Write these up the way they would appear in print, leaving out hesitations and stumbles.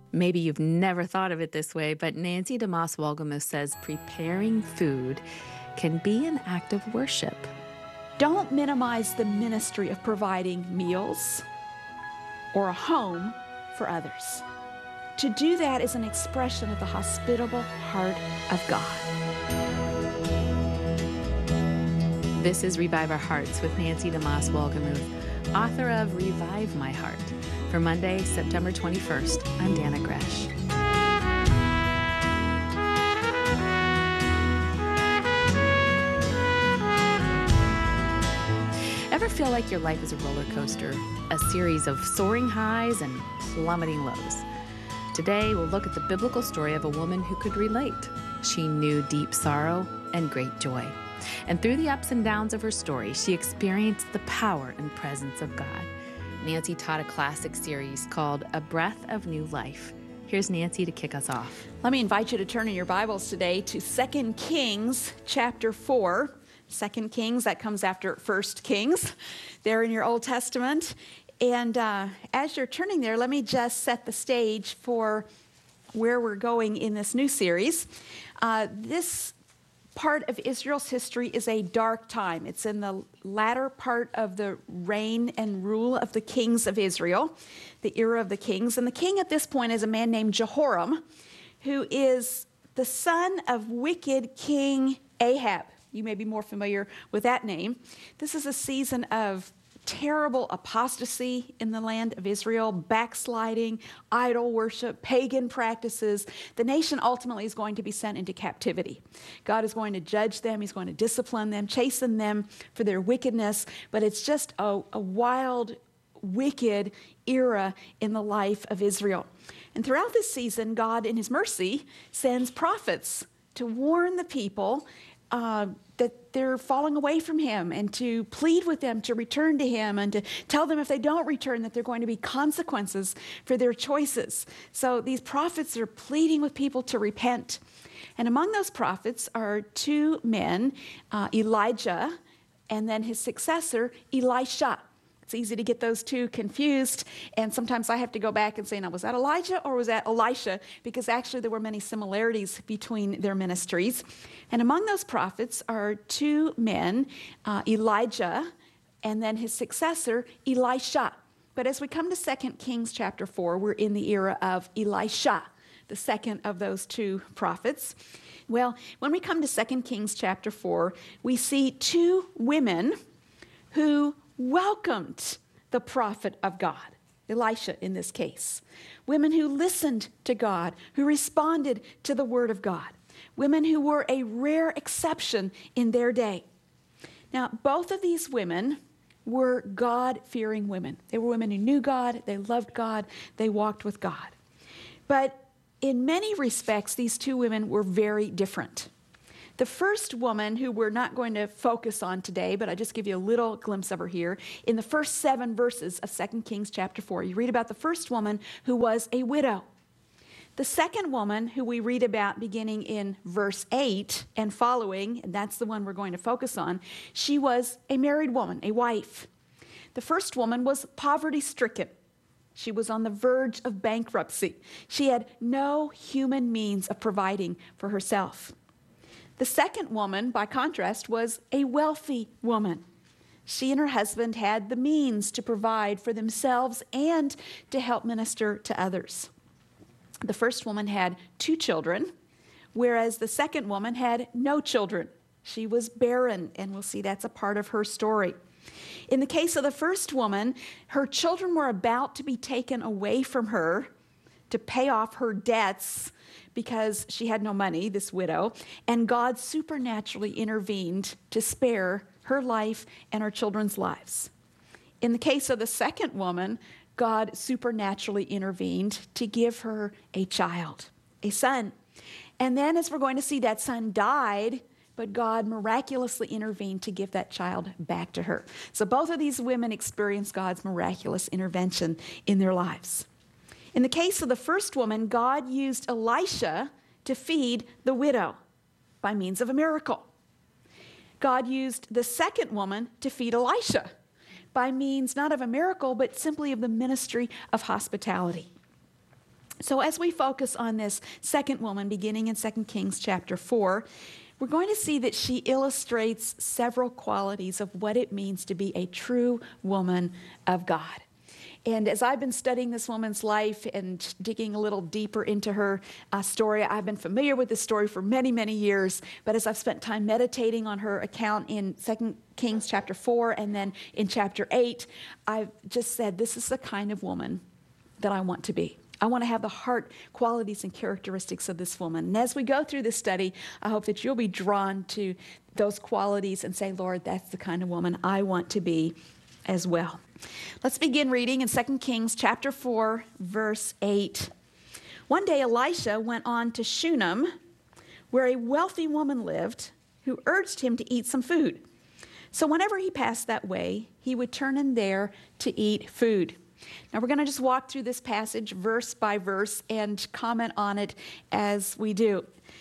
Maybe you've never thought of it this way, but Nancy DeMoss Wolgemuth says preparing food can be an act of worship. Don't minimize the ministry of providing meals or a home for others. To do that is an expression of the hospitable heart of God. This is Revive Our Hearts with Nancy DeMoss Wolgemuth, author of Revive My Heart. For Monday, September 21st, I'm Dana Gresh. Ever feel like your life is a roller coaster, a series of soaring highs and plummeting lows? Today, we'll look at the biblical story of a woman who could relate. She knew deep sorrow and great joy. And through the ups and downs of her story, she experienced the power and presence of God. Nancy taught a classic series called A Breath of New Life. Here's Nancy to kick us off. Let me invite you to turn in your Bibles today to 2 Kings chapter 4. 2 Kings, that comes after 1 Kings, there in your Old Testament. And as you're turning there, let me just set the stage for where we're going in this new series. This part of Israel's history is a dark time. It's in the latter part of the reign and rule of the kings of Israel, the era of the kings. And the king at this point is a man named Jehoram, who is the son of wicked King Ahab. You may be more familiar with that name. This is a season of terrible apostasy in the land of Israel, backsliding, idol worship, pagan practices. The nation ultimately is going to be sent into captivity. God is going to judge them. He's going to discipline them, chasten them for their wickedness. But it's just a wild, wicked era in the life of Israel. And throughout this season, God, in his mercy, sends prophets to warn the people that they're falling away from him, and to plead with them to return to him, and to tell them if they don't return that there are going to be consequences for their choices. So these prophets are pleading with people to repent. And among those prophets are two men, Elijah and then his successor, Elisha. It's easy to get those two confused, and sometimes I have to go back and say, now, was that Elijah or was that Elisha? Because actually there were many similarities between their ministries. And among those prophets are two men, Elijah and then his successor, Elisha. But as we come to 2 Kings chapter 4, we're in the era of Elisha, the second of those two prophets. Well, when we come to 2 Kings chapter 4, we see two women who welcomed the prophet of God, Elisha in this case. Women who listened to God, who responded to the word of God. Women who were a rare exception in their day. Now, both of these women were God-fearing women. They were women who knew God, they loved God, they walked with God. But in many respects, these two women were very different. The first woman, who we're not going to focus on today, but I just give you a little glimpse of her here, in the first 7 verses of 2 Kings chapter 4, you read about the first woman who was a widow. The second woman, who we read about beginning in verse 8 and following, and that's the one we're going to focus on, she was a married woman, a wife. The first woman was poverty-stricken. She was on the verge of bankruptcy. She had no human means of providing for herself. The second woman, by contrast, was a wealthy woman. She and her husband had the means to provide for themselves and to help minister to others. The first woman had 2 children, whereas the second woman had no children. She was barren, and we'll see that's a part of her story. In the case of the first woman, her children were about to be taken away from her to pay off her debts because she had no money, this widow, and God supernaturally intervened to spare her life and her children's lives. In the case of the second woman, God supernaturally intervened to give her a child, a son. And then, as we're going to see, that son died, but God miraculously intervened to give that child back to her. So both of these women experienced God's miraculous intervention in their lives. In the case of the first woman, God used Elisha to feed the widow by means of a miracle. God used the second woman to feed Elisha by means not of a miracle, but simply of the ministry of hospitality. So as we focus on this second woman, beginning in 2 Kings chapter 4, we're going to see that she illustrates several qualities of what it means to be a true woman of God. And as I've been studying this woman's life and digging a little deeper into her story, I've been familiar with this story for many, many years. But as I've spent time meditating on her account in 2 Kings chapter 4 and then in chapter 8, I've just said, this is the kind of woman that I want to be. I want to have the heart qualities and characteristics of this woman. And as we go through this study, I hope that you'll be drawn to those qualities and say, Lord, that's the kind of woman I want to be as well. Let's begin reading in 2 Kings chapter 4, verse 8. One day Elisha went on to Shunem, where a wealthy woman lived, who urged him to eat some food. So whenever he passed that way, he would turn in there to eat food. Now we're going to just walk through this passage verse by verse and comment on it as we do.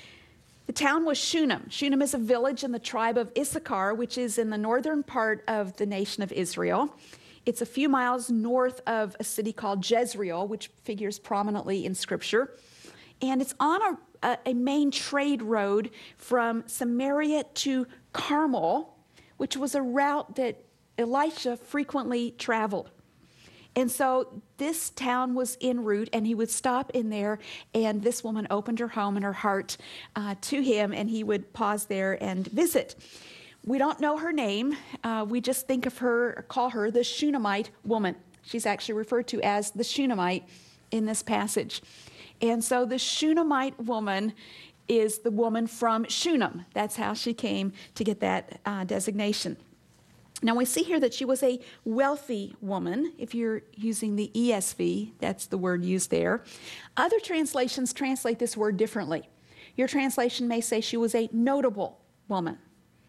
The town was Shunem. Shunem is a village in the tribe of Issachar, which is in the northern part of the nation of Israel. It's a few miles north of a city called Jezreel, which figures prominently in Scripture. And it's on a main trade road from Samaria to Carmel, which was a route that Elisha frequently traveled. And so this town was en route, and he would stop in there, and this woman opened her home and her heart to him, and he would pause there and visit. We don't know her name. We just think of her, call her the Shunammite woman. She's actually referred to as the Shunammite in this passage. And so the Shunammite woman is the woman from Shunem. That's how she came to get that designation. Now we see here that she was a wealthy woman. If you're using the ESV, that's the word used there. Other translations translate this word differently. Your translation may say she was a notable woman,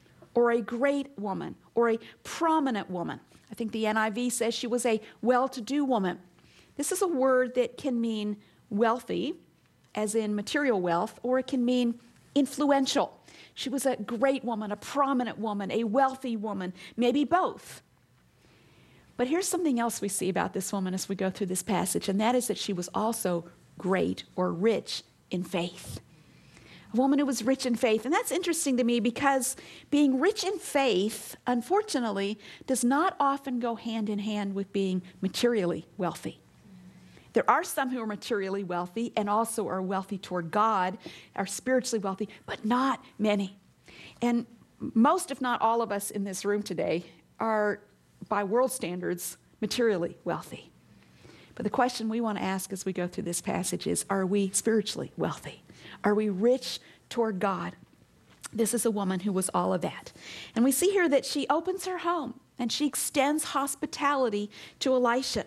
or a great woman, or a prominent woman. I think the NIV says she was a well-to-do woman. This is a word that can mean wealthy, as in material wealth, or it can mean influential. She was a great woman, a prominent woman, a wealthy woman, maybe both. But here's something else we see about this woman as we go through this passage, and that is that she was also great or rich in faith. A woman who was rich in faith. And that's interesting to me because being rich in faith, unfortunately, does not often go hand in hand with being materially wealthy. There are some who are materially wealthy and also are wealthy toward God, are spiritually wealthy, but not many. And most, if not all of us in this room today are, by world standards, materially wealthy. But the question we want to ask as we go through this passage is, are we spiritually wealthy? Are we rich toward God? This is a woman who was all of that. And we see here that she opens her home and she extends hospitality to Elisha.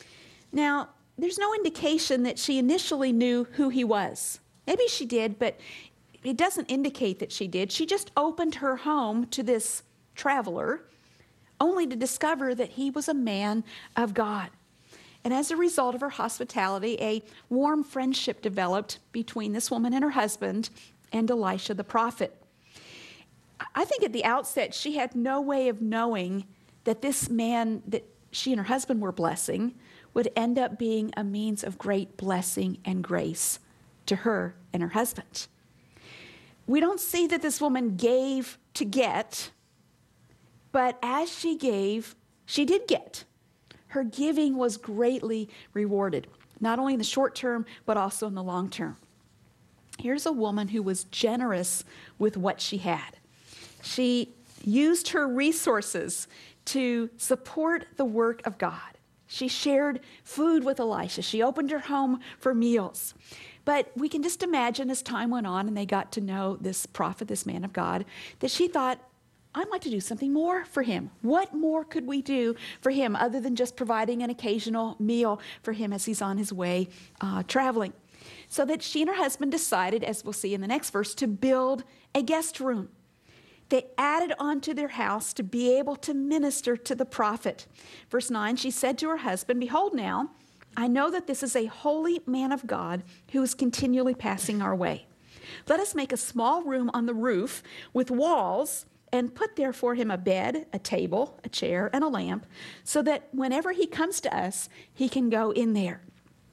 Now, there's no indication that she initially knew who he was. Maybe she did, but it doesn't indicate that she did. She just opened her home to this traveler, only to discover that he was a man of God. And as a result of her hospitality, a warm friendship developed between this woman and her husband and Elisha the prophet. I think at the outset, she had no way of knowing that this man that she and her husband were blessing would end up being a means of great blessing and grace to her and her husband. We don't see that this woman gave to get, but as she gave, she did get. Her giving was greatly rewarded, not only in the short term, but also in the long term. Here's a woman who was generous with what she had. She used her resources to support the work of God. She shared food with Elisha. She opened her home for meals. But we can just imagine as time went on and they got to know this prophet, this man of God, that she thought, I'd like to do something more for him. What more could we do for him other than just providing an occasional meal for him as he's on his way traveling? So that she and her husband decided, as we'll see in the next verse, to build a guest room. They added on to their house to be able to minister to the prophet. Verse 9, she said to her husband, behold now, I know that this is a holy man of God who is continually passing our way. Let us make a small room on the roof with walls and put there for him a bed, a table, a chair, and a lamp, so that whenever he comes to us, he can go in there.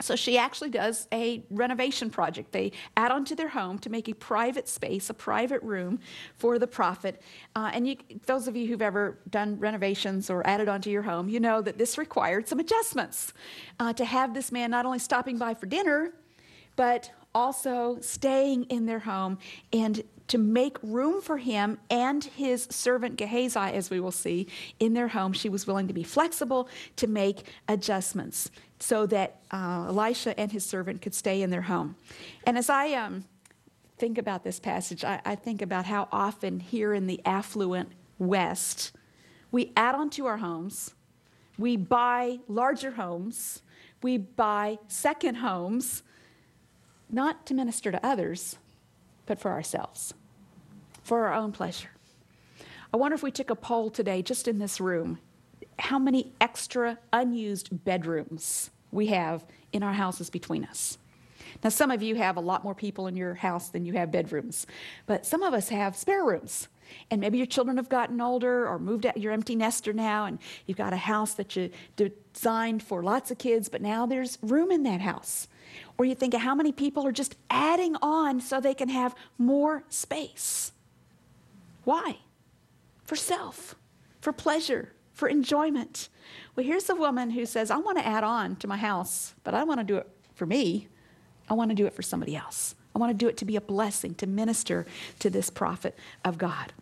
So she actually does a renovation project. They add on to their home to make a private space, a private room for the prophet. Those of you who've ever done renovations or added onto your home, you know that this required some adjustments to have this man not only stopping by for dinner, but also staying in their home, and to make room for him and his servant Gehazi, as we will see, in their home. She was willing to be flexible to make adjustments so that Elisha and his servant could stay in their home. And as I think about this passage, I think about how often here in the affluent West, we add on to our homes, we buy larger homes, we buy second homes, not to minister to others, but for ourselves, for our own pleasure. I wonder if we took a poll today, just in this room, how many extra unused bedrooms we have in our houses between us. Now, some of you have a lot more people in your house than you have bedrooms, but some of us have spare rooms. And maybe your children have gotten older or moved out, you're empty nester now, and you've got a house that you designed for lots of kids, but now there's room in that house. Or you think of how many people are just adding on so they can have more space. Why? For self, for pleasure, for enjoyment. Well, here's a woman who says, I want to add on to my house, but I don't want to do it for me. I want to do it for somebody else. I want to do it to be a blessing, to minister to this prophet of God.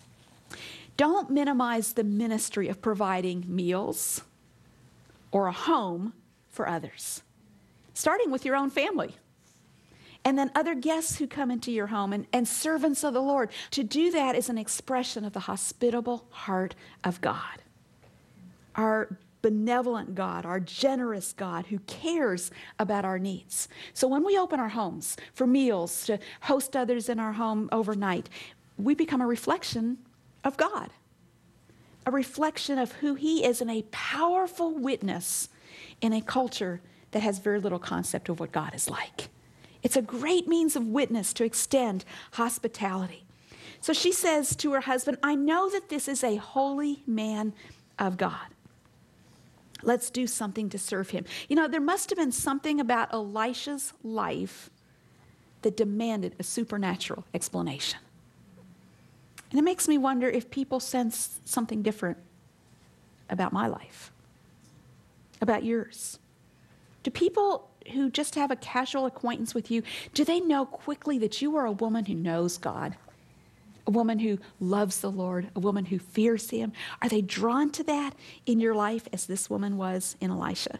Don't minimize the ministry of providing meals or a home for others, starting with your own family, and then other guests who come into your home, and servants of the Lord. To do that is an expression of the hospitable heart of God, our benevolent God, our generous God who cares about our needs. So when we open our homes for meals, to host others in our home overnight, we become a reflection of God, a reflection of who He is, and a powerful witness in a culture that has very little concept of what God is like. It's a great means of witness to extend hospitality. So she says to her husband, I know that this is a holy man of God. Let's do something to serve him. You know, there must have been something about Elisha's life that demanded a supernatural explanation. And it makes me wonder if people sense something different about my life, about yours. Do people who just have a casual acquaintance with you, do they know quickly that you are a woman who knows God? A woman who loves the Lord, a woman who fears Him? Are they drawn to that in your life as this woman was in Elisha?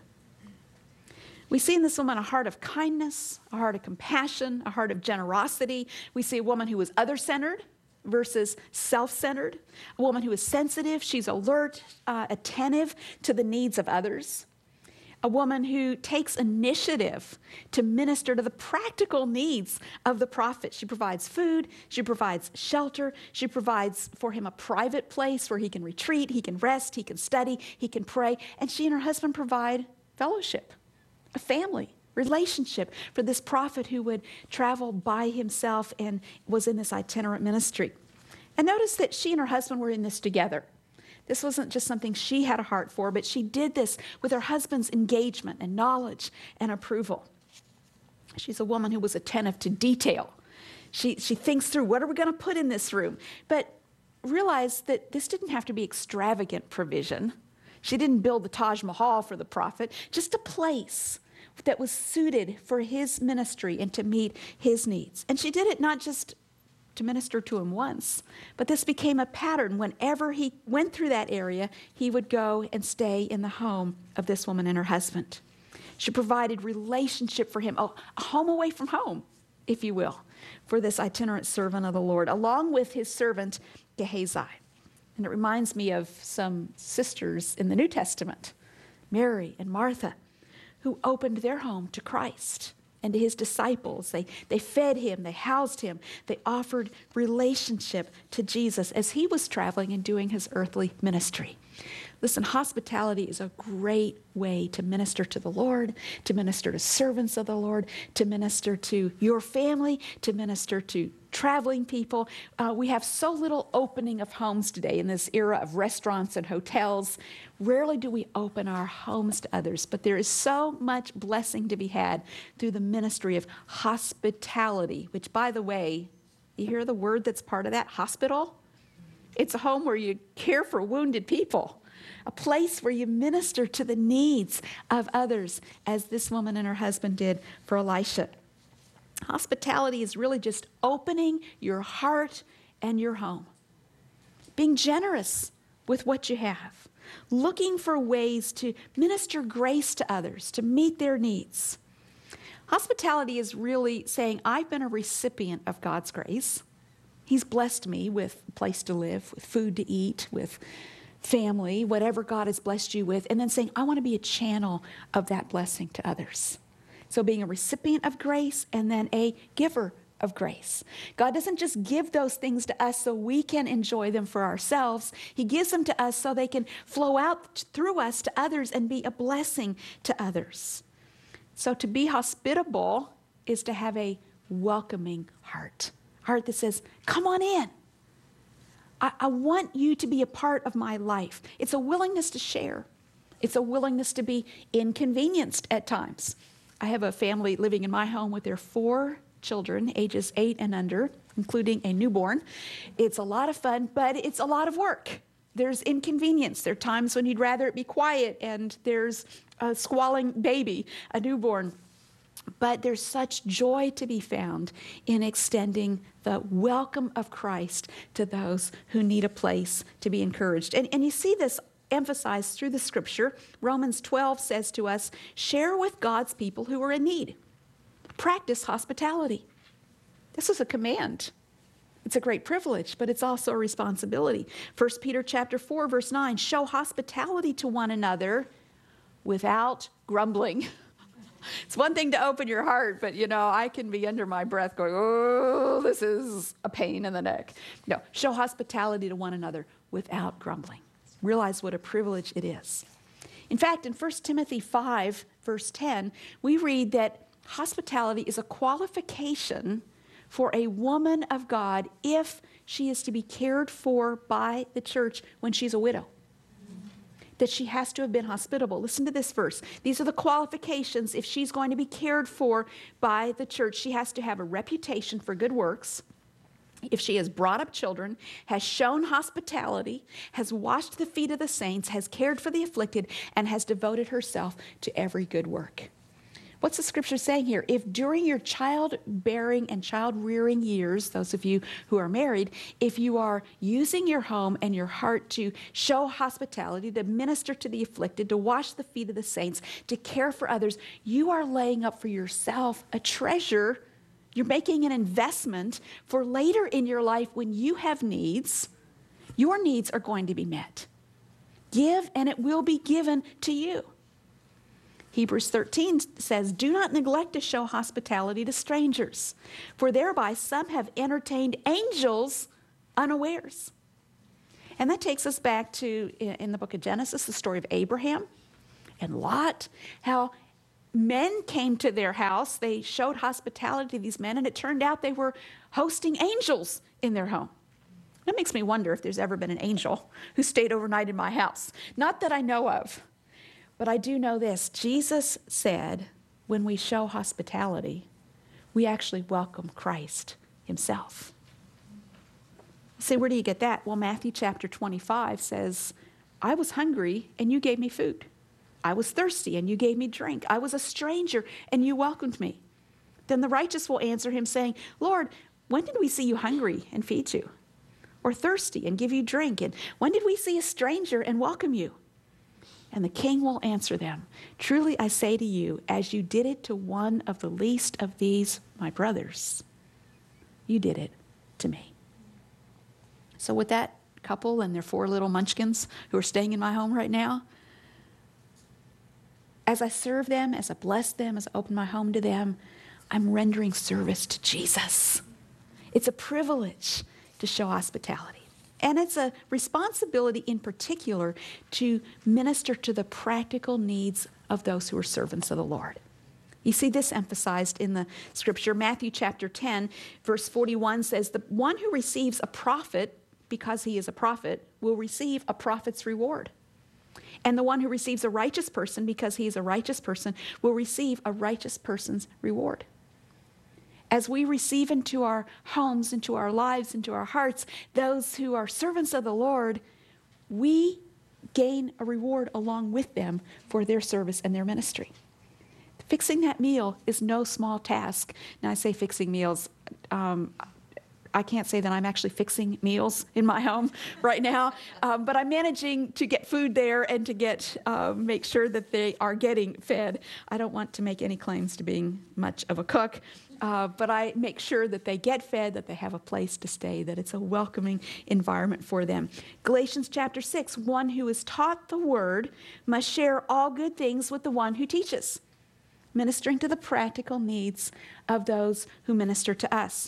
We see in this woman a heart of kindness, a heart of compassion, a heart of generosity. We see a woman who is other-centered versus self-centered, a woman who is sensitive. She's alert, attentive to the needs of others. A woman who takes initiative to minister to the practical needs of the prophet. She provides food, she provides shelter, she provides for him a private place where he can retreat, he can rest, he can study, he can pray, and she and her husband provide fellowship, a family, relationship for this prophet who would travel by himself and was in this itinerant ministry. And notice that she and her husband were in this together. This wasn't just something she had a heart for, but she did this with her husband's engagement and knowledge and approval. She's a woman who was attentive to detail. She thinks through, what are we going to put in this room? But realize that this didn't have to be extravagant provision. She didn't build the Taj Mahal for the prophet, just a place that was suited for his ministry and to meet his needs. And she did it not just to minister to him once, but this became a pattern. Whenever he went through that area, he would go and stay in the home of this woman and her husband. She provided relationship for him, a home away from home, if you will, for this itinerant servant of the Lord, along with his servant Gehazi. And it reminds me of some sisters in the New Testament, Mary and Martha, who opened their home to Christ and to his disciples. They fed him, they housed him, they offered relationship to Jesus as he was traveling and doing his earthly ministry. Listen, hospitality is a great way to minister to the Lord, to minister to servants of the Lord, to minister to your family, to minister to traveling people. We have so little opening of homes today in this era of restaurants and hotels. Rarely do we open our homes to others, but there is so much blessing to be had through the ministry of hospitality, which, by the way, you hear the word that's part of that? Hospital? It's a home where you care for wounded people, a place where you minister to the needs of others, as this woman and her husband did for Elisha. Hospitality is really just opening your heart and your home, being generous with what you have, looking for ways to minister grace to others, to meet their needs. Hospitality is really saying, I've been a recipient of God's grace. He's blessed me with a place to live, with food to eat, with family, whatever God has blessed you with, and then saying, I want to be a channel of that blessing to others. So being a recipient of grace and then a giver of grace. God doesn't just give those things to us so we can enjoy them for ourselves. He gives them to us so they can flow out through us to others and be a blessing to others. So to be hospitable is to have a welcoming heart that says, come on in. I want you to be a part of my life. It's a willingness to share. It's a willingness to be inconvenienced at times. I have a family living in my home with their 4 children, ages 8 and under, including a newborn. It's a lot of fun, but it's a lot of work. There's inconvenience. There are times when you'd rather it be quiet, and there's a squalling baby, a newborn. But there's such joy to be found in extending the welcome of Christ to those who need a place to be encouraged. And you see this emphasized through the scripture. Romans 12 says to us, share with God's people who are in need. Practice hospitality. This is a command. It's a great privilege, but it's also a responsibility. 1 Peter chapter 4, verse 9, show hospitality to one another without grumbling. It's one thing to open your heart, but I can be under my breath going, oh, this is a pain in the neck. No, show hospitality to one another without grumbling. Realize what a privilege it is. In fact, in 1 Timothy 5, verse 10, we read that hospitality is a qualification for a woman of God if she is to be cared for by the church when she's a widow. That she has to have been hospitable. Listen to this verse. These are the qualifications if she's going to be cared for by the church. She has to have a reputation for good works. If she has brought up children, has shown hospitality, has washed the feet of the saints, has cared for the afflicted, and has devoted herself to every good work. What's the scripture saying here? If during your childbearing and child-rearing years, those of you who are married, if you are using your home and your heart to show hospitality, to minister to the afflicted, to wash the feet of the saints, to care for others, you are laying up for yourself a treasure. You're making an investment for later in your life when you have needs. Your needs are going to be met. Give, and it will be given to you. Hebrews 13 says, do not neglect to show hospitality to strangers, for thereby some have entertained angels unawares. And that takes us back to, in the book of Genesis, the story of Abraham and Lot, how men came to their house. They showed hospitality to these men, and it turned out they were hosting angels in their home. That makes me wonder if there's ever been an angel who stayed overnight in my house. Not that I know of. But I do know this. Jesus said when we show hospitality, we actually welcome Christ himself. See, where do you get that? Well, Matthew chapter 25 says, I was hungry and you gave me food. I was thirsty and you gave me drink. I was a stranger and you welcomed me. Then the righteous will answer him saying, Lord, when did we see you hungry and feed you? Or thirsty and give you drink? And when did we see a stranger and welcome you? And the king will answer them, truly I say to you, as you did it to one of the least of these, my brothers, you did it to me. So with that couple and their 4 little munchkins who are staying in my home right now, as I serve them, as I bless them, as I open my home to them, I'm rendering service to Jesus. It's a privilege to show hospitality. And it's a responsibility in particular to minister to the practical needs of those who are servants of the Lord. You see this emphasized in the scripture. Matthew chapter 10, verse 41 says, "The one who receives a prophet, because he is a prophet, will receive a prophet's reward. And the one who receives a righteous person, because he is a righteous person, will receive a righteous person's reward." As we receive into our homes, into our lives, into our hearts, those who are servants of the Lord, we gain a reward along with them for their service and their ministry. Fixing that meal is no small task. Now, I say fixing meals. I can't say that I'm actually fixing meals in my home right now, but I'm managing to get food there and to make sure that they are getting fed. I don't want to make any claims to being much of a cook, but I make sure that they get fed, that they have a place to stay, that it's a welcoming environment for them. Galatians chapter 6, "One who is taught the word must share all good things with the one who teaches," ministering to the practical needs of those who minister to us.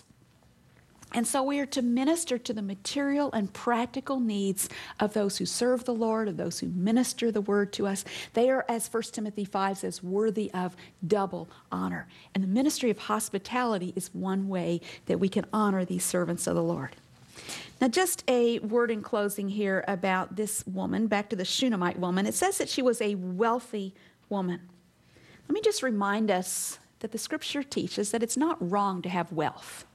And so we are to minister to the material and practical needs of those who serve the Lord, of those who minister the word to us. They are, as 1 Timothy 5 says, worthy of double honor. And the ministry of hospitality is one way that we can honor these servants of the Lord. Now, just a word in closing here about this woman, back to the Shunammite woman. It says that she was a wealthy woman. Let me just remind us that the scripture teaches that it's not wrong to have wealth.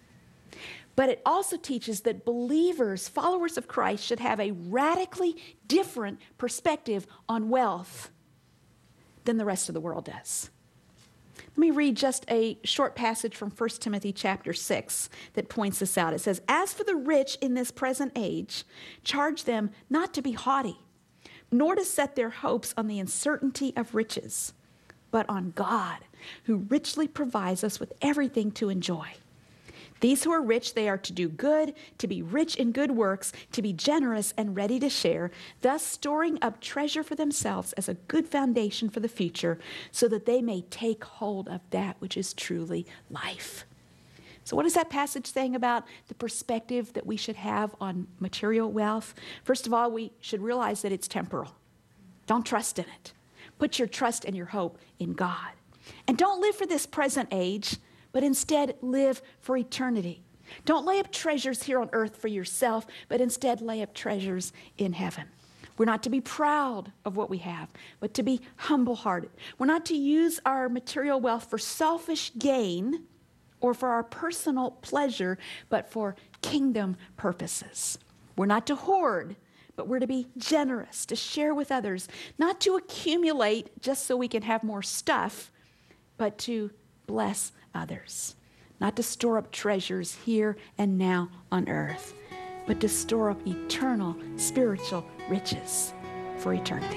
But it also teaches that believers, followers of Christ, should have a radically different perspective on wealth than the rest of the world does. Let me read just a short passage from 1 Timothy chapter 6 that points this out. It says, "As for the rich in this present age, charge them not to be haughty, nor to set their hopes on the uncertainty of riches, but on God, who richly provides us with everything to enjoy. These who are rich, they are to do good, to be rich in good works, to be generous and ready to share, thus storing up treasure for themselves as a good foundation for the future, so that they may take hold of that which is truly life." So what is that passage saying about the perspective that we should have on material wealth? First of all, we should realize that it's temporal. Don't trust in it. Put your trust and your hope in God. And don't live for this present age, but instead live for eternity. Don't lay up treasures here on earth for yourself, but instead lay up treasures in heaven. We're not to be proud of what we have, but to be humble-hearted. We're not to use our material wealth for selfish gain or for our personal pleasure, but for kingdom purposes. We're not to hoard, but we're to be generous, to share with others, not to accumulate just so we can have more stuff, but to bless others. Not to store up treasures here and now on earth, but to store up eternal spiritual riches for eternity.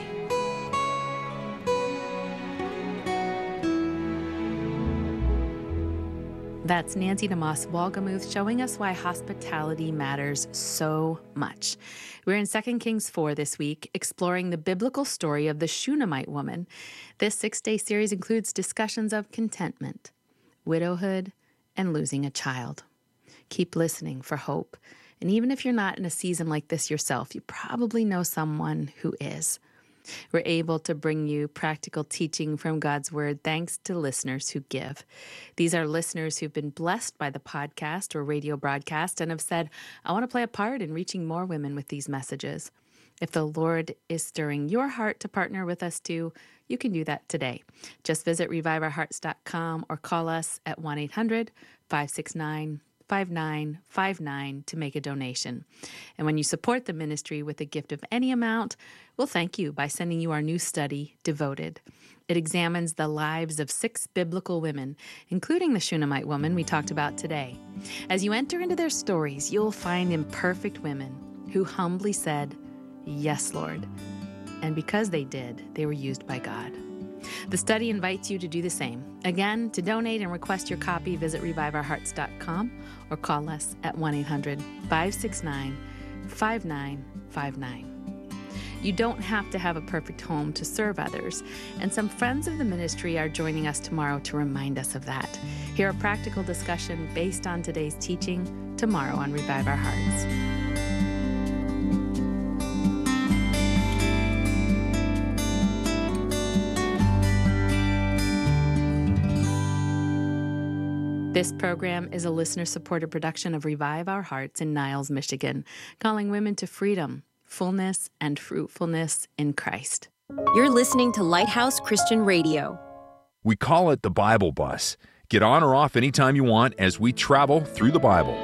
That's Nancy DeMoss Wolgemuth showing us why hospitality matters so much. We're in 2 Kings 4 this week, exploring the biblical story of the Shunammite woman. This 6-day series includes discussions of contentment, widowhood, and losing a child. Keep listening for hope. And even if you're not in a season like this yourself, you probably know someone who is. We're able to bring you practical teaching from God's Word thanks to listeners who give. These are listeners who've been blessed by the podcast or radio broadcast and have said, "I want to play a part in reaching more women with these messages." If the Lord is stirring your heart to partner with us too, you can do that today. Just visit reviveourhearts.com or call us at 1-800-569-5959 to make a donation. And when you support the ministry with a gift of any amount, we'll thank you by sending you our new study, Devoted. It examines the lives of 6 biblical women, including the Shunammite woman we talked about today. As you enter into their stories, you'll find imperfect women who humbly said, "Yes, Lord." And because they did, they were used by God. The study invites you to do the same. Again, to donate and request your copy, visit reviveourhearts.com or call us at 1-800-569-5959. You don't have to have a perfect home to serve others, and some friends of the ministry are joining us tomorrow to remind us of that. Hear a practical discussion based on today's teaching tomorrow on Revive Our Hearts. This program is a listener-supported production of Revive Our Hearts in Niles, Michigan, calling women to freedom, fullness, and fruitfulness in Christ. You're listening to Lighthouse Christian Radio. We call it the Bible Bus. Get on or off anytime you want as we travel through the Bible.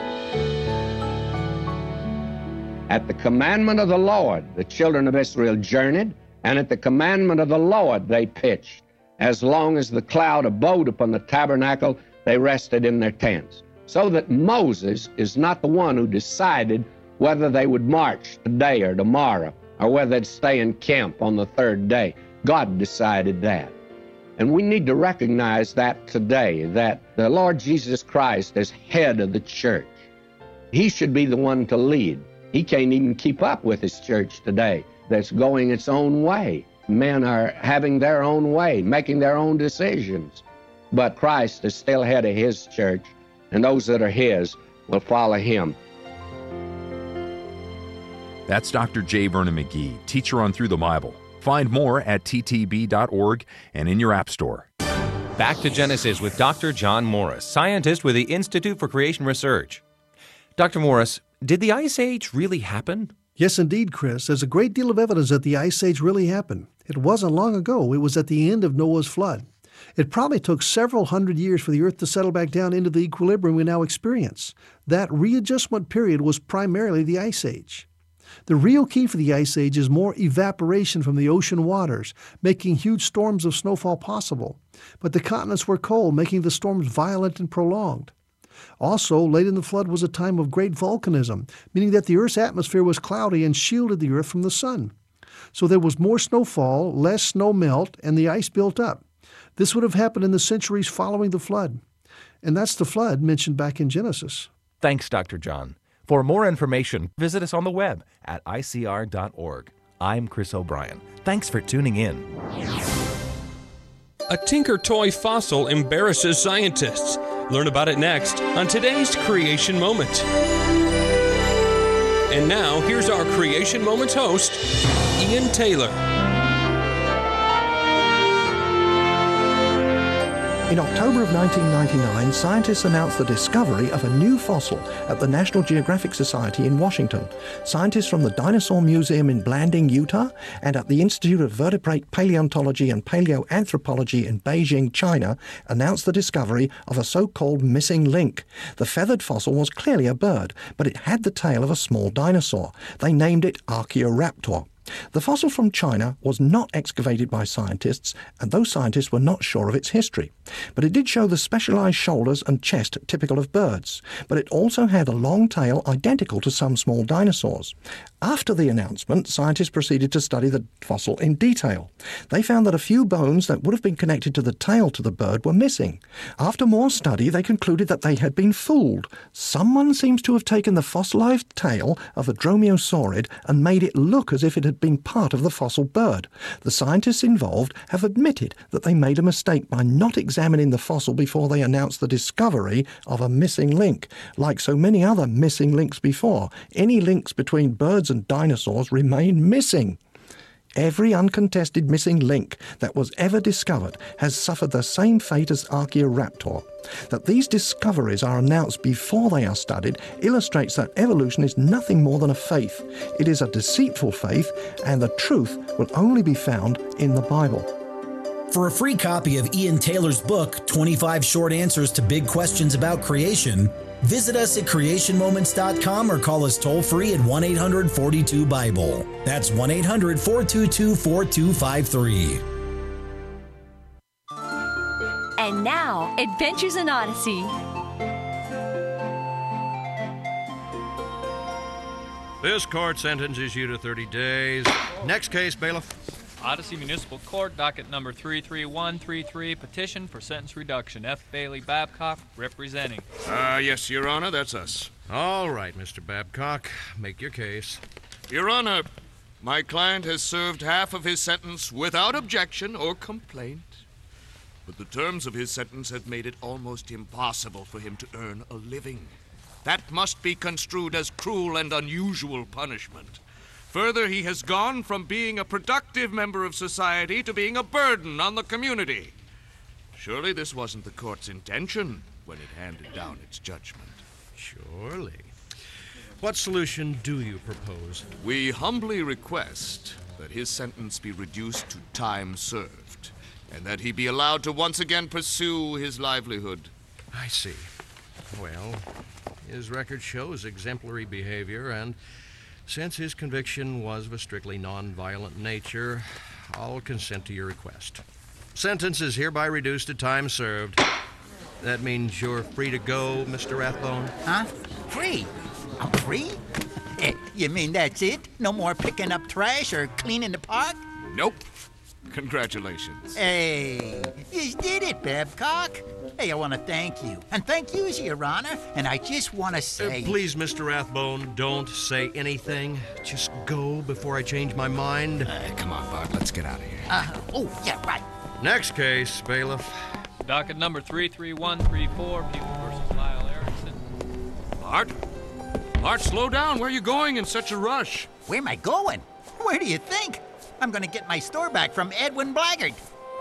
At the commandment of the Lord, the children of Israel journeyed, and at the commandment of the Lord they pitched. As long as the cloud abode upon the tabernacle, they rested in their tents. So that Moses is not the one who decided whether they would march today or tomorrow, or whether they'd stay in camp on the third day. God decided that. And we need to recognize that today, that the Lord Jesus Christ is head of the church. He should be the one to lead. He can't even keep up with his church today that's going its own way. Men are having their own way, making their own decisions. But Christ is still head of his church, and those that are his will follow him. That's Dr. J. Vernon McGee, teacher on Through the Bible. Find more at ttb.org and in your app store. Back to Genesis with Dr. John Morris, scientist with the Institute for Creation Research. Dr. Morris, did the Ice Age really happen? Yes, indeed, Chris. There's a great deal of evidence that the Ice Age really happened. It wasn't long ago. It was at the end of Noah's flood. It probably took several hundred years for the Earth to settle back down into the equilibrium we now experience. That readjustment period was primarily the Ice Age. The real key for the Ice Age is more evaporation from the ocean waters, making huge storms of snowfall possible. But the continents were cold, making the storms violent and prolonged. Also, late in the flood was a time of great volcanism, meaning that the Earth's atmosphere was cloudy and shielded the Earth from the sun. So there was more snowfall, less snow melt, and the ice built up. This would have happened in the centuries following the flood. And that's the flood mentioned back in Genesis. Thanks, Dr. John. For more information, visit us on the web at icr.org. I'm Chris O'Brien. Thanks for tuning in. A Tinker Toy fossil embarrasses scientists. Learn about it next on today's Creation Moment. And now, here's our Creation Moments host, Ian Taylor. In October of 1999, scientists announced the discovery of a new fossil at the National Geographic Society in Washington. Scientists from the Dinosaur Museum in Blanding, Utah, and at the Institute of Vertebrate Paleontology and Paleoanthropology in Beijing, China, announced the discovery of a so-called missing link. The feathered fossil was clearly a bird, but it had the tail of a small dinosaur. They named it Archaeoraptor. The fossil from China was not excavated by scientists, and those scientists were not sure of its history. But it did show the specialized shoulders and chest typical of birds, but it also had a long tail identical to some small dinosaurs. After the announcement, scientists proceeded to study the fossil in detail. They found that a few bones that would have been connected to the tail to the bird were missing. After more study, they concluded that they had been fooled. Someone seems to have taken the fossilized tail of a dromaeosaurid and made it look as if it had been part of the fossil bird. The scientists involved have admitted that they made a mistake by not examining the fossil before they announced the discovery of a missing link. Like so many other missing links before, any links between birds and dinosaurs remain missing. Every uncontested missing link that was ever discovered has suffered the same fate as Archaeoraptor. That these discoveries are announced before they are studied illustrates that evolution is nothing more than a faith. It is a deceitful faith, and the truth will only be found in the Bible. For a free copy of Ian Taylor's book, 25 Short Answers to Big Questions About Creation, visit us at creationmoments.com or call us toll-free at 1-800-42-BIBLE. That's 1-800-422-4253. And now, Adventures in Odyssey. This court sentences you to 30 days. Next case, bailiff. Odyssey Municipal Court, docket number 33133, petition for sentence reduction. F. Bailey Babcock, representing. Yes, Your Honor, that's us. All right, Mr. Babcock, make your case. Your Honor, my client has served half of his sentence without objection or complaint. But the terms of his sentence have made it almost impossible for him to earn a living. That must be construed as cruel and unusual punishment. Further, he has gone from being a productive member of society to being a burden on the community. Surely this wasn't the court's intention when it handed down its judgment. Surely. What solution do you propose? We humbly request that his sentence be reduced to time served, and that he be allowed to once again pursue his livelihood. I see. Well, his record shows exemplary behavior, and since his conviction was of a strictly non-violent nature, I'll consent to your request. Sentence is hereby reduced to time served. That means you're free to go, Mr. Rathbone. Huh? Free? I'm free? You mean that's it? No more picking up trash or cleaning the park? Nope. Congratulations. Hey, you did it, Babcock. Hey, I want to thank you. And thank you, Your Honor. And I just want to say... Please, Mr. Rathbone, don't say anything. Just go before I change my mind. Come on, Bart. Let's get out of here. Oh, yeah, right. Next case, bailiff. Docket number 33134, People versus Lyle Erickson. Bart, slow down. Where are you going in such a rush? Where am I going? Where do you think? I'm going to get my store back from Edwin Blackguard.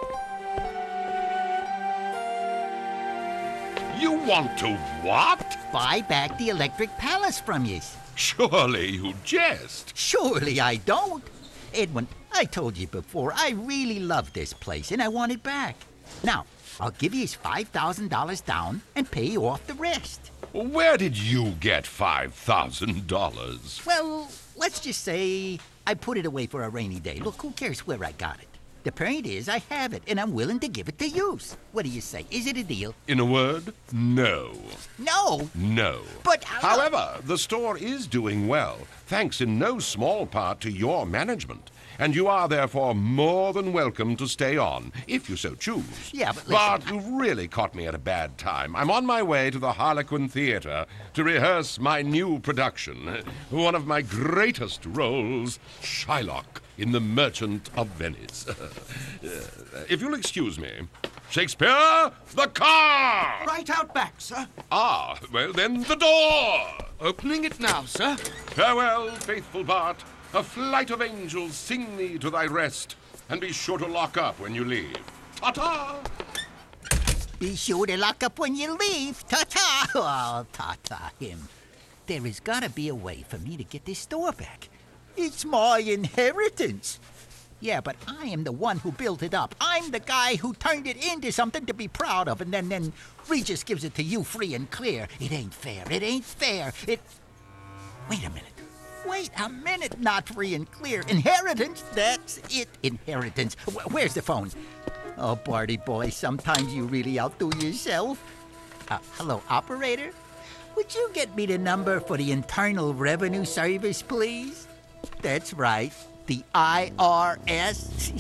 You want to what? Buy back the Electric Palace from you. Surely you jest. Surely I don't. Edwin, I told you before, I really love this place and I want it back. Now, I'll give you $5,000 down and pay you off the rest. Where did you get $5,000? Well, let's just say I put it away for a rainy day. Look, who cares where I got it? The point is, I have it, and I'm willing to give it to use. What do you say? Is it a deal? In a word, no. No? No. But however, the store is doing well, thanks in no small part to your management. And you are therefore more than welcome to stay on, if you so choose. Yeah, but listen... But you've really caught me at a bad time. I'm on my way to the Harlequin Theatre to rehearse my new production. One of my greatest roles, Shylock in The Merchant of Venice. If you'll excuse me. Shakespeare, the car! Right out back, sir. Ah, well then, the door! Opening it now, sir. Farewell, faithful Bart. A flight of angels sing thee to thy rest, and be sure to lock up when you leave. Ta-ta! Be sure to lock up when you leave. Ta-ta! Oh, ta-ta him. There has got to be a way for me to get this store back. It's my inheritance. Yeah, but I am the one who built it up. I'm the guy who turned it into something to be proud of, and then Regis gives it to you free and clear. It ain't fair. It ain't fair. Wait a minute. Wait a minute, not free and clear. Inheritance, that's it, inheritance. Where's the phone? Oh, Barty boy, sometimes you really outdo yourself. Hello, operator? Would you get me the number for the Internal Revenue Service, please? That's right, the IRS.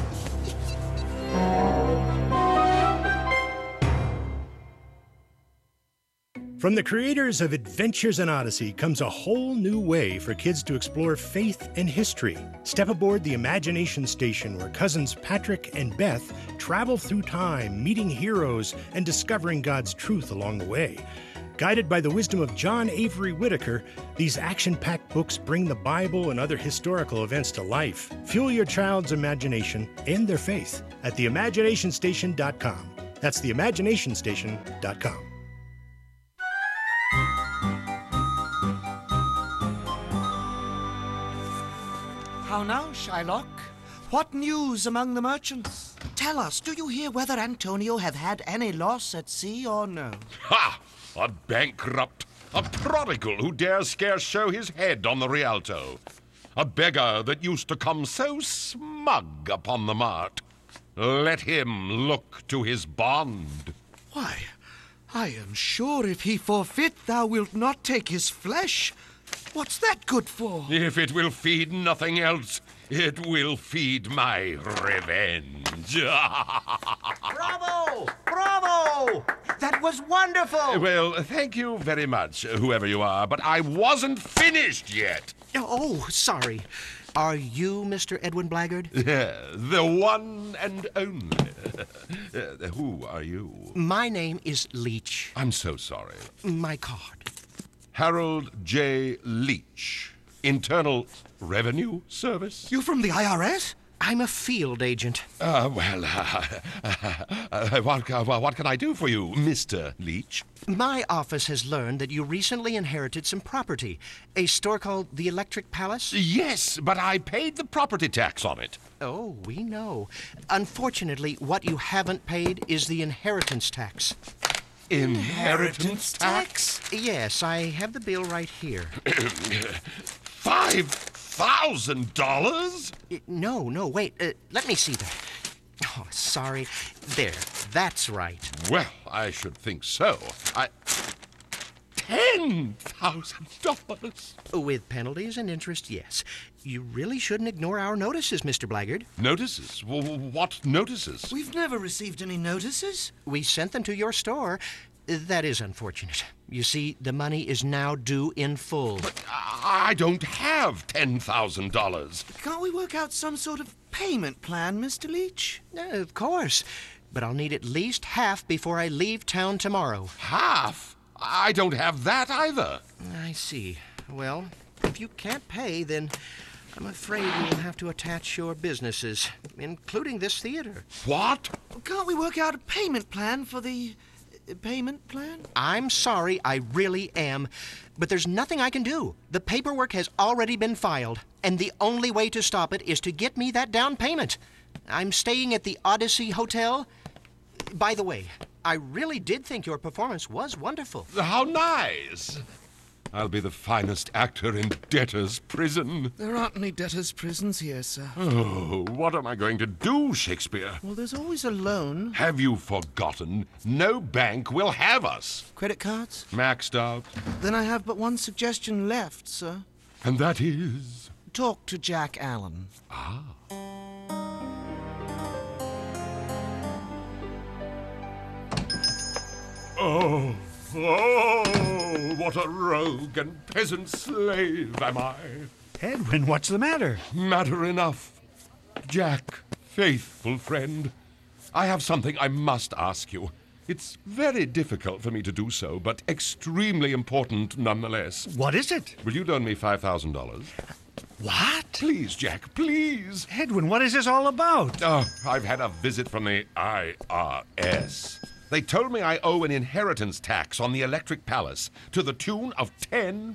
From the creators of Adventures in Odyssey comes a whole new way for kids to explore faith and history. Step aboard the Imagination Station, where cousins Patrick and Beth travel through time, meeting heroes and discovering God's truth along the way. Guided by the wisdom of John Avery Whitaker, these action-packed books bring the Bible and other historical events to life. Fuel your child's imagination and their faith at theimaginationstation.com. That's theimaginationstation.com. How now, Shylock? What news among the merchants? Tell us, do you hear whether Antonio have had any loss at sea or no? Ha! A bankrupt, a prodigal who dares scarce show his head on the Rialto, a beggar that used to come so smug upon the mart. Let him look to his bond. Why, I am sure if he forfeit, thou wilt not take his flesh. What's that good for? If it will feed nothing else, it will feed my revenge. Bravo! Bravo! That was wonderful! Well, thank you very much, whoever you are, but I wasn't finished yet. Oh, sorry. Are you Mr. Edwin Blackguard? The one and only. Who are you? My name is Leach. I'm so sorry. My card. Harold J. Leach, Internal Revenue Service. You from the IRS? I'm a field agent. What can I do for you, Mr. Leach? My office has learned that you recently inherited some property. A store called the Electric Palace? Yes, but I paid the property tax on it. Oh, we know. Unfortunately, what you haven't paid is the inheritance tax. Inheritance tax? Yes, I have the bill right here. $5,000? No, wait. Let me see that. Oh, sorry. There, that's right. Well, I should think so. $10,000? With penalties and interest, yes. You really shouldn't ignore our notices, Mr. Blackguard. Notices? What notices? We've never received any notices. We sent them to your store. That is unfortunate. You see, the money is now due in full. But I don't have $10,000. Can't we work out some sort of payment plan, Mr. Leach? Of course. But I'll need at least half before I leave town tomorrow. Half? I don't have that either. I see. Well, if you can't pay, then I'm afraid we'll have to attach your businesses, including this theater. What? Can't we work out a payment plan for the payment plan? I'm sorry, I really am. But there's nothing I can do. The paperwork has already been filed, and the only way to stop it is to get me that down payment. I'm staying at the Odyssey Hotel. By the way, I really did think your performance was wonderful. How nice! I'll be the finest actor in debtor's prison. There aren't any debtor's prisons here, sir. Oh, what am I going to do, Shakespeare? Well, there's always a loan. Have you forgotten? No bank will have us. Credit cards? Maxed out. Then I have but one suggestion left, sir. And that is? Talk to Jack Allen. Ah. Oh, what a rogue and peasant slave am I. Edwin, what's the matter? Matter enough. Jack, faithful friend, I have something I must ask you. It's very difficult for me to do so, but extremely important nonetheless. What is it? Will you loan me $5,000? What? Please, Jack, please. Edwin, what is this all about? Oh, I've had a visit from the IRS. They told me I owe an inheritance tax on the Electric Palace to the tune of $10,000.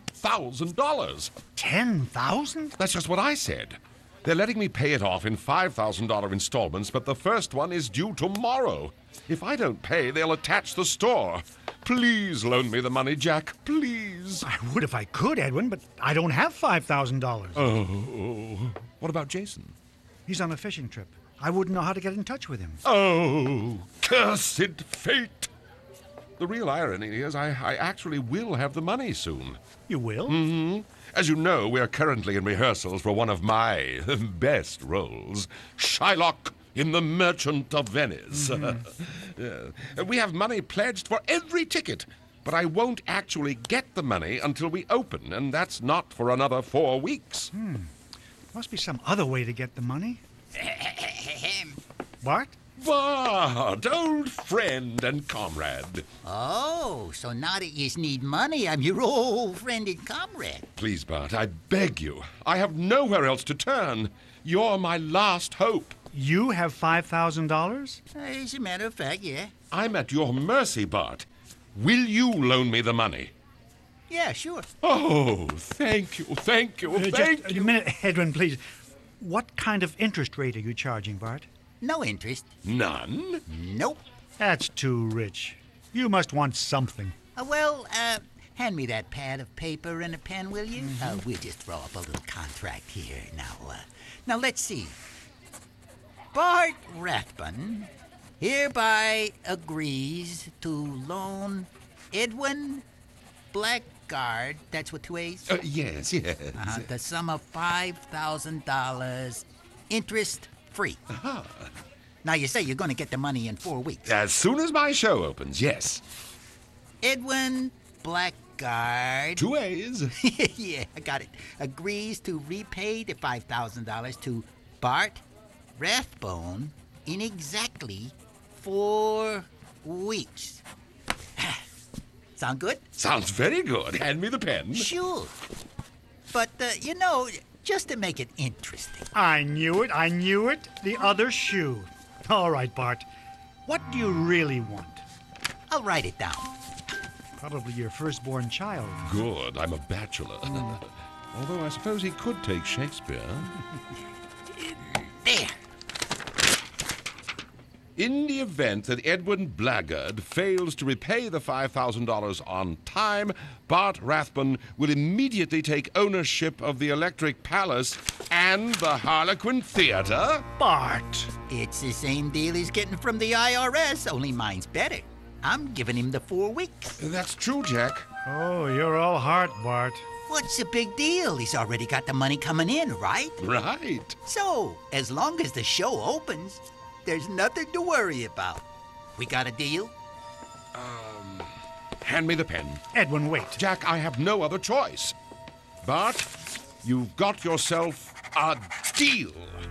$10,000? That's just what I said. They're letting me pay it off in $5,000 installments, but the first one is due tomorrow. If I don't pay, they'll attach the store. Please loan me the money, Jack, please. I would if I could, Edwin, but I don't have $5,000. Oh, what about Jason? He's on a fishing trip. I wouldn't know how to get in touch with him. Oh, cursed fate. The real irony is I actually will have the money soon. You will? Mm-hmm. As you know, we are currently in rehearsals for one of my best roles, Shylock in The Merchant of Venice. Mm-hmm. We have money pledged for every ticket, but I won't actually get the money until we open, and that's not for another 4 weeks. Must be some other way to get the money. Bart? Bart, old friend and comrade. Oh, so now that you need money, I'm your old friend and comrade. Please, Bart, I beg you. I have nowhere else to turn. You're my last hope. You have $5,000? As a matter of fact, yeah. I'm at your mercy, Bart. Will you loan me the money? Yeah, sure. Oh, thank you, thank you, thank you. Just a minute, Edwin, please. What kind of interest rate are you charging, Bart? No interest. None? Nope. That's too rich. You must want something. Hand me that pad of paper and a pen, will you? We'll just draw up a little contract here. Now let's see. Bart Rathbun hereby agrees to loan Edwin Blackguard, that's with 2 A's? Yes. The sum of $5,000, interest-free. Now, you say you're going to get the money in 4 weeks. As soon as my show opens, yes. Edwin Blackguard. 2 A's. Yeah, I got it. Agrees to repay the $5,000 to Bart Rathbone in exactly 4 weeks. Sound good? Sounds very good. Hand me the pen. Sure. But, just to make it interesting. I knew it. The other shoe. All right, Bart. What do you really want? I'll write it down. Probably your firstborn child. Good, I'm a bachelor. Although I suppose he could take Shakespeare. There. In the event that Edwin Blackguard fails to repay the $5,000 on time, Bart Rathbun will immediately take ownership of the Electric Palace and the Harlequin Theater. Bart! It's the same deal he's getting from the IRS, only mine's better. I'm giving him the 4 weeks. That's true, Jack. Oh, you're all heart, Bart. What's the big deal? He's already got the money coming in, right? Right. So, as long as the show opens, there's nothing to worry about. We got a deal? Hand me the pen. Edwin, wait. Jack, I have no other choice. Bart, you've got yourself a deal.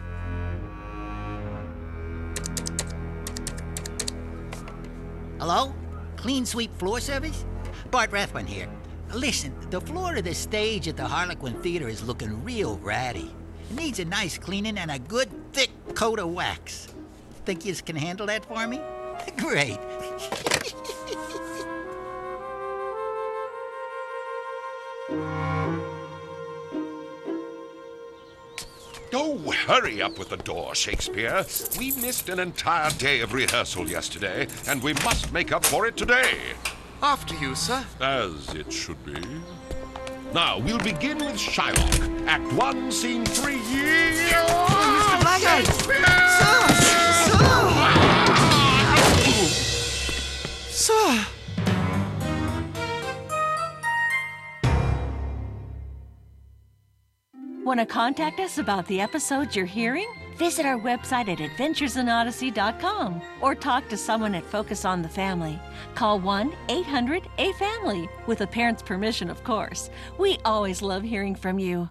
Hello? Clean sweep floor service? Bart Rathbun here. Listen, the floor of the stage at the Harlequin Theater is looking real ratty. It needs a nice cleaning and a good thick coat of wax. Think you can handle that for me? Great. Oh, hurry up with the door, Shakespeare. We missed an entire day of rehearsal yesterday, and we must make up for it today. After you, sir. As it should be. Now, we'll begin with Shylock. Act 1, Scene 3. Mr. Blackguard! Sir! Want to contact us about the episodes you're hearing? Visit our website at adventuresinodyssey.com or talk to someone at Focus on the Family. Call 1-800-A-FAMILY, with a parent's permission, of course. We always love hearing from you.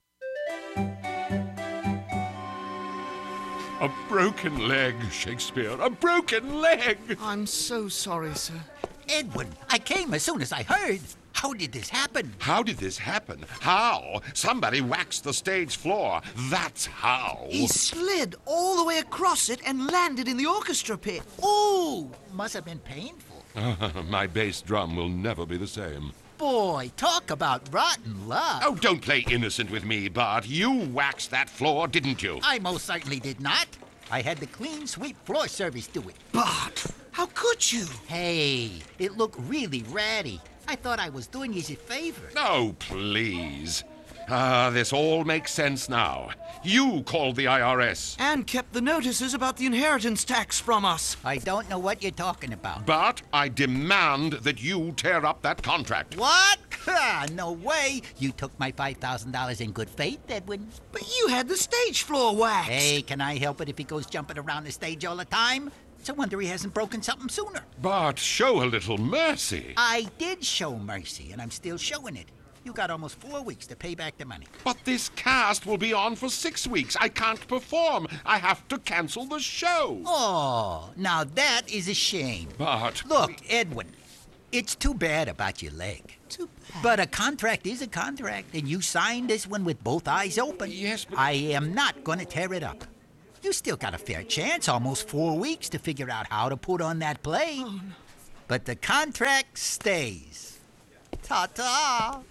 A broken leg, Shakespeare. A broken leg! I'm so sorry, sir. Edwin, I came as soon as I heard. How did this happen? How did this happen? How? Somebody waxed the stage floor. That's how. He slid all the way across it and landed in the orchestra pit. Ooh, must have been painful. My bass drum will never be the same. Boy, talk about rotten luck. Oh, don't play innocent with me, Bart. You waxed that floor, didn't you? I most certainly did not. I had the clean sweep floor service do it. Bart, how could you? Hey, it looked really ratty. I thought I was doing you a favor. Oh, please. This all makes sense now. You called the IRS. And kept the notices about the inheritance tax from us. I don't know what you're talking about. But I demand that you tear up that contract. What? No way. You took my $5,000 in good faith, Edwin. But you had the stage floor waxed. Hey, can I help it if he goes jumping around the stage all the time? It's a wonder he hasn't broken something sooner. Bart, show a little mercy. I did show mercy, and I'm still showing it. You got almost 4 weeks to pay back the money. But this cast will be on for 6 weeks. I can't perform. I have to cancel the show. Oh, now that is a shame. Bart. Look, Edwin, it's too bad about your leg. Too bad. But a contract is a contract, and you signed this one with both eyes open. Yes, but I am not going to tear it up. You still got a fair chance, almost 4 weeks, to figure out how to put on that play. Oh, no. But the contract stays. Ta-ta!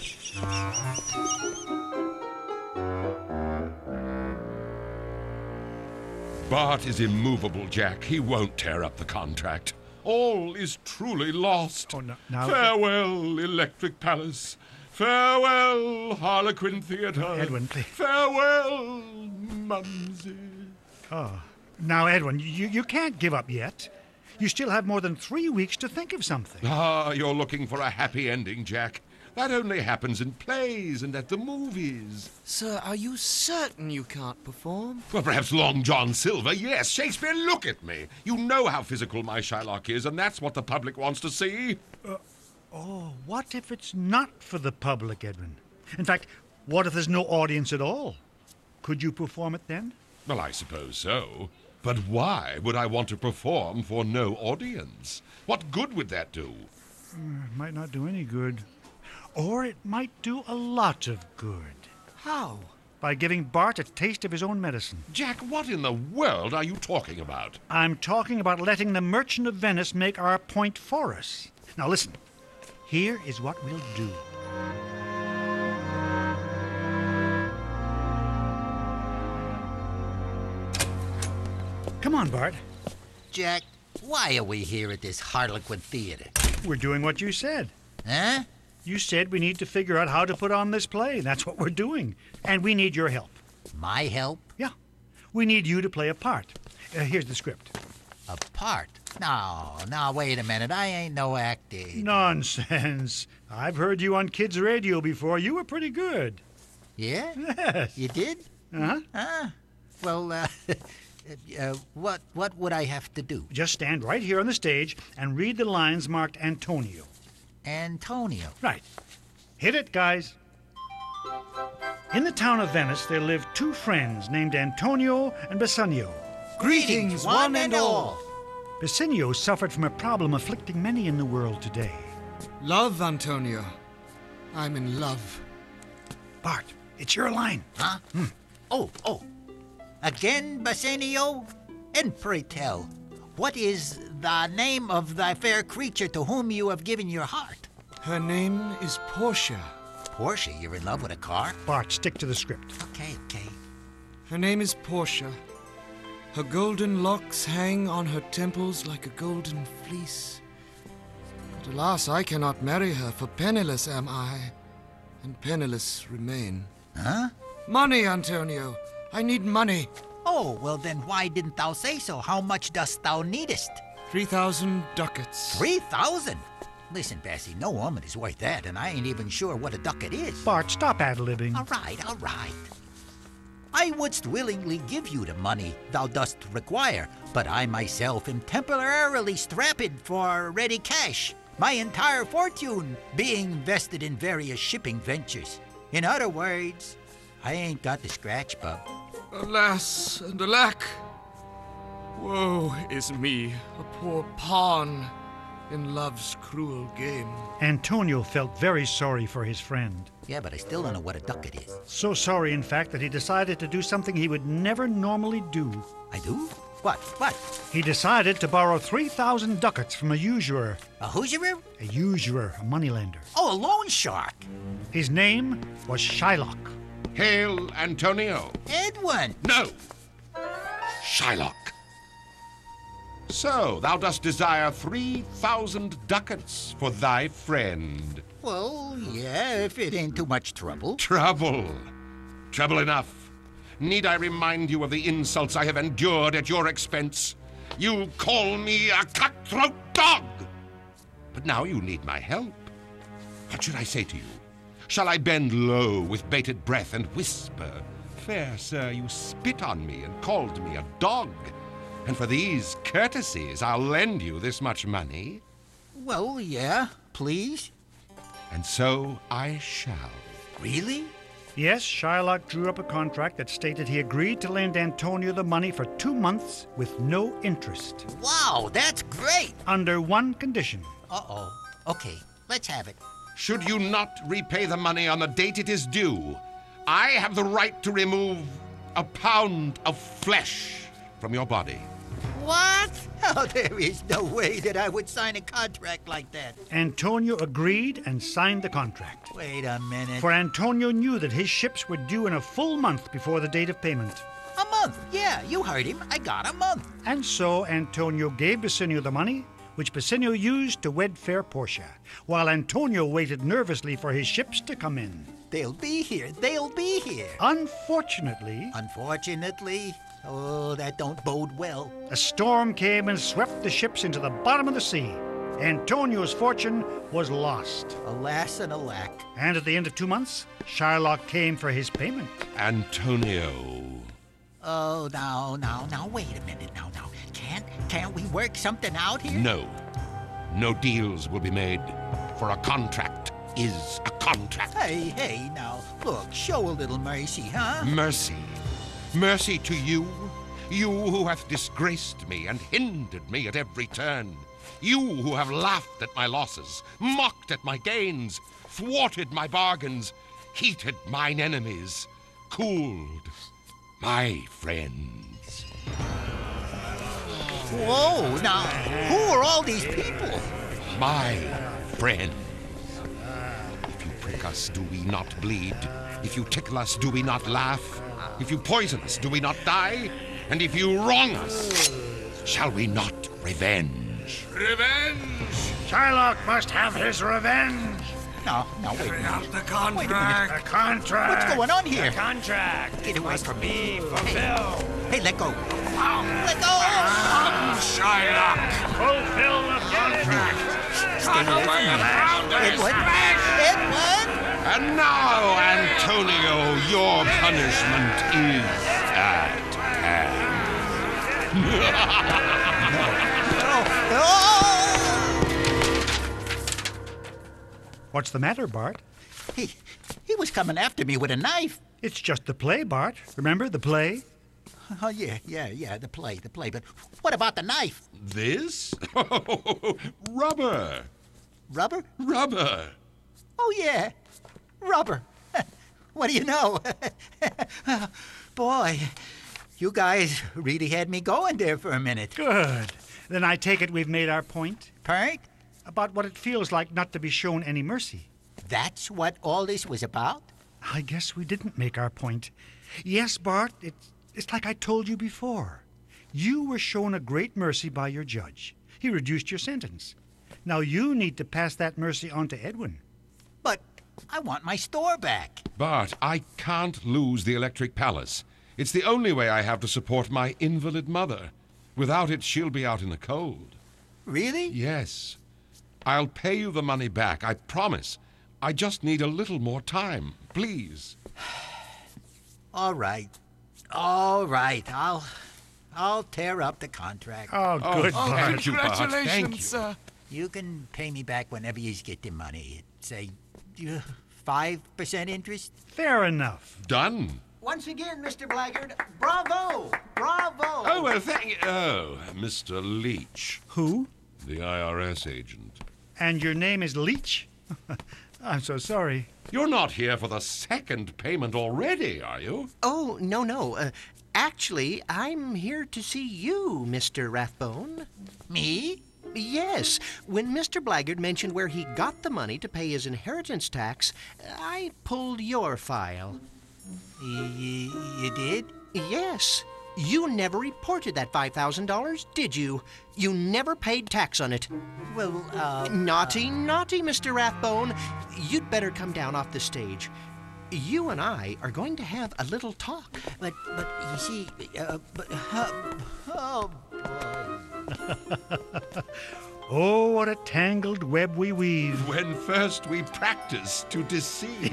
Bart is immovable, Jack. He won't tear up the contract. All is truly lost. Oh, no, now... Farewell, Electric Palace. Farewell, Harlequin Theater. Edwin, please. Farewell, Mumsy. Oh, now, Edwin, you can't give up yet. You still have more than 3 weeks to think of something. Ah, you're looking for a happy ending, Jack. That only happens in plays and at the movies. Sir, are you certain you can't perform? Well, perhaps Long John Silver, yes. Shakespeare, look at me. You know how physical my Shylock is, and that's what the public wants to see. Oh, what if it's not for the public, Edwin? In fact, what if there's no audience at all? Could you perform it then? Well, I suppose so. But why would I want to perform for no audience? What good would that do? It might not do any good. Or it might do a lot of good. How? by giving Bart a taste of his own medicine. Jack, what in the world are you talking about? I'm talking about letting the Merchant of Venice make our point for us. Now listen, here is what we'll do. Come on, Bart. Jack, why are we here at this Harlequin Theater? We're doing what you said. Huh? You said we need to figure out how to put on this play. That's what we're doing. And we need your help. My help? Yeah. We need you to play a part. Here's the script. A part? No, wait a minute. I ain't no actor. Nonsense. I've heard you on kids' radio before. You were pretty good. Yeah? Yes. You did? Uh-huh. Well, what would I have to do? Just stand right here on the stage and read the lines marked Antonio. Antonio? Right. Hit it, guys. In the town of Venice, there lived two friends named Antonio and Bassanio. Greetings, one and all. Bassanio suffered from a problem afflicting many in the world today. Love, Antonio. I'm in love. Bart, it's your line. Huh? Oh. Again, Bassanio? And pray tell, what is the name of thy fair creature to whom you have given your heart? Her name is Portia. Portia? You're in love with a car? Bart, stick to the script. Okay. Her name is Portia. Her golden locks hang on her temples like a golden fleece. But alas, I cannot marry her, for penniless am I, and penniless remain. Huh? Money, Antonio. I need money. Oh, well then why didn't thou say so? How much dost thou needest? 3,000 ducats. 3,000? Listen, Bessie, no woman is worth that, and I ain't even sure what a ducat is. Bart, stop ad-libbing. All right. I wouldst willingly give you the money thou dost require, but I myself am temporarily strapped for ready cash, my entire fortune being invested in various shipping ventures. In other words, I ain't got the scratch, bub. Alas and alack! Woe is me, a poor pawn in love's cruel game. Antonio felt very sorry for his friend. Yeah, but I still don't know what a ducat is. So sorry, in fact, that he decided to do something he would never normally do. I do? What? He decided to borrow 3,000 ducats from a usurer. A usurer? A usurer, a moneylender. Oh, a loan shark. His name was Shylock. Hail, Antonio. Edwin. No. Shylock. So, thou dost desire 3,000 ducats for thy friend. Well, yeah, if it ain't too much trouble. Trouble enough. Need I remind you of the insults I have endured at your expense? You call me a cutthroat dog. But now you need my help. What should I say to you? Shall I bend low with bated breath and whisper, "Fair sir, you spit on me and called me a dog, and for these courtesies I'll lend you this much money"? Well, yeah, please. And so I shall. Really? Yes, Shylock drew up a contract that stated he agreed to lend Antonio the money for 2 months with no interest. Wow, that's great! Under one condition. Uh-oh. Okay, let's have it. Should you not repay the money on the date it is due, I have the right to remove a pound of flesh from your body. What? Oh, there is no way that I would sign a contract like that. Antonio agreed and signed the contract. Wait a minute. For Antonio knew that his ships were due in a full month before the date of payment. A month? Yeah, you heard him. I got a month. And so Antonio gave Bassanio the money, which Bassanio used to wed fair Portia, while Antonio waited nervously for his ships to come in. They'll be here. Unfortunately... Oh, that don't bode well. A storm came and swept the ships into the bottom of the sea. Antonio's fortune was lost. Alas and alack. And at the end of 2 months, Shylock came for his payment. Antonio. Oh, now, wait a minute, now. Can't we work something out here? No deals will be made, for a contract is a contract. Hey, now, look, show a little mercy, huh? Mercy to you who hath disgraced me and hindered me at every turn. You who have laughed at my losses, mocked at my gains, thwarted my bargains, heated mine enemies. cooled. My friends. Whoa, now, who are all these people? My friends. If you prick us, do we not bleed? If you tickle us, do we not laugh? If you poison us, do we not die? And if you wrong us, shall we not revenge? Revenge! Shylock must have his revenge. No, wait a Carry out minute. the contract. The contract. What's going on here? The contract. Get away from me. Fulfill. Hey, let go. Let go! Shylock! Fulfill the contract. Stay away from me. Edward! And now, Antonio, your punishment is at hand. What's the matter, Bart? He was coming after me with a knife. It's just the play, Bart. Remember the play? Oh, yeah, the play. But what about the knife? This? Rubber. Rubber? Rubber. Oh, yeah, rubber. What do you know? Boy, you guys really had me going there for a minute. Good. Then I take it we've made our point? Point? About what it feels like not to be shown any mercy. That's what all this was about? I guess we didn't make our point. Yes, Bart, it's like I told you before. You were shown a great mercy by your judge. He reduced your sentence. Now you need to pass that mercy on to Edwin. But I want my store back. Bart, I can't lose the Electric Palace. It's the only way I have to support my invalid mother. Without it, she'll be out in the cold. Really? Yes. I'll pay you the money back, I promise. I just need a little more time, please. All right. I'll tear up the contract. Oh, good, Bart. Thank you, Bart. Thank you. Congratulations. You can pay me back whenever you get the money. Say, 5% interest? Fair enough. Done. Once again, Mr. Blackguard, bravo! Bravo! Oh, well, thank you. Oh, Mr. Leach. Who? The IRS agent. And your name is Leach? I'm so sorry. You're not here for the second payment already, are you? Oh, no. Actually, I'm here to see you, Mr. Rathbone. Me? Yes. When Mr. Blackguard mentioned where he got the money to pay his inheritance tax, I pulled your file. You did? Yes. You never reported that $5,000, did you? You never paid tax on it. Well, Naughty, Mr. Rathbone. You'd better come down off the stage. You and I are going to have a little talk. But you see, oh, boy. Oh, what a tangled web we weave. When first we practice to deceive.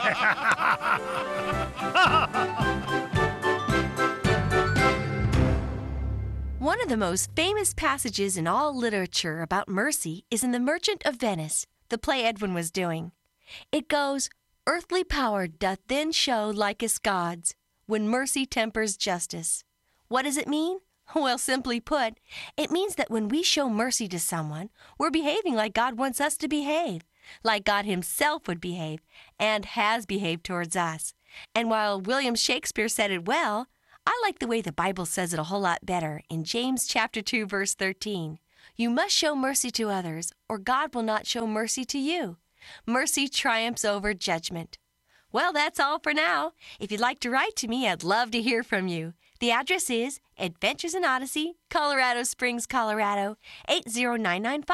One of the most famous passages in all literature about mercy is in The Merchant of Venice, the play Edwin was doing. It goes, "Earthly power doth then show likest God's, when mercy tempers justice." What does it mean? Well, simply put, it means that when we show mercy to someone, we're behaving like God wants us to behave, like God himself would behave, and has behaved towards us. And while William Shakespeare said it well, I like the way the Bible says it a whole lot better in James chapter 2, verse 13. You must show mercy to others, or God will not show mercy to you. Mercy triumphs over judgment. Well, that's all for now. If you'd like to write to me, I'd love to hear from you. The address is Adventures in Odyssey, Colorado Springs, Colorado, 80995.